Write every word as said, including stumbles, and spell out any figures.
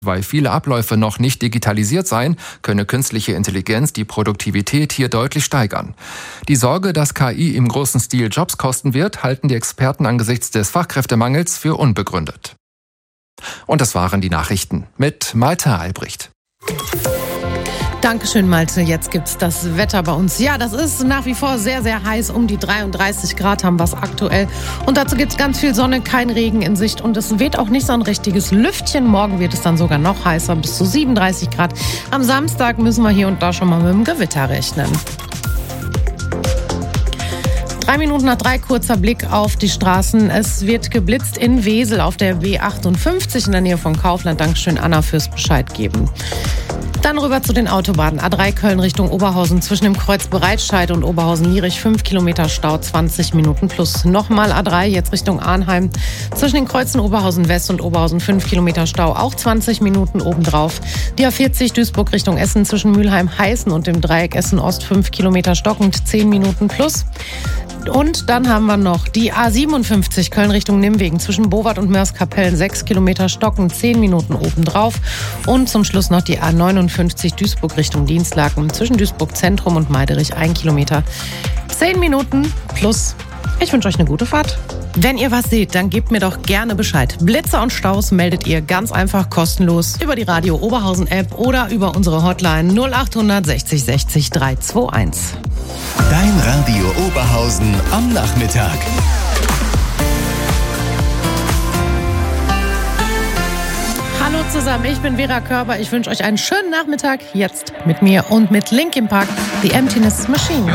Weil viele Abläufe noch nicht digitalisiert seien, könne künstliche Intelligenz die Produktivität hier deutlich steigern. Die Sorge, dass K I im großen Stil Jobs kosten wird, halten die Experten angesichts des Fachkräftemangels für unbegründet. Und das waren die Nachrichten mit Malte Albrecht. Dankeschön, Malte. Jetzt gibt's das Wetter bei uns. Ja, das ist nach wie vor sehr, sehr heiß. Um die dreiunddreißig Grad haben wir es aktuell. Und dazu gibt's ganz viel Sonne, kein Regen in Sicht. Und es weht auch nicht so ein richtiges Lüftchen. Morgen wird es dann sogar noch heißer, bis zu siebenunddreißig Grad. Am Samstag müssen wir hier und da schon mal mit dem Gewitter rechnen. Drei Minuten nach drei, kurzer Blick auf die Straßen. Es wird geblitzt in Wesel auf der B achtundfünfzig in der Nähe von Kaufland. Dankeschön, Anna, fürs Bescheid geben. Dann rüber zu den Autobahnen. A drei Köln Richtung Oberhausen zwischen dem Kreuz Breitscheid und Oberhausen-Lierich. fünf Kilometer Stau, zwanzig Minuten plus. Nochmal A drei jetzt Richtung Arnheim. Zwischen den Kreuzen Oberhausen West und Oberhausen fünf Kilometer Stau, auch zwanzig Minuten obendrauf. Die A vierzig Duisburg Richtung Essen zwischen Mülheim-Heißen und dem Dreieck Essen-Ost fünf Kilometer stockend, zehn Minuten plus. Und dann haben wir noch die A siebenundfünfzig Köln Richtung Nimwegen zwischen Bowart und Mörs-Kapellen sechs Kilometer stockend, zehn Minuten obendrauf. Und zum Schluss noch die A neunundfünfzig Duisburg Richtung Dienstlaken zwischen Duisburg Zentrum und Meiderich ein Kilometer, zehn Minuten plus. Ich wünsche euch eine gute Fahrt. Wenn ihr was seht, dann gebt mir doch gerne Bescheid. Blitzer und Staus meldet ihr ganz einfach kostenlos über die Radio Oberhausen App oder über unsere Hotline null acht sechzig sechzig drei zwei eins. Dein Radio Oberhausen am Nachmittag. Hallo zusammen, ich bin Vera Körber. Ich wünsche euch einen schönen Nachmittag. Jetzt mit mir und mit Linkin Park, The Emptiness Machine.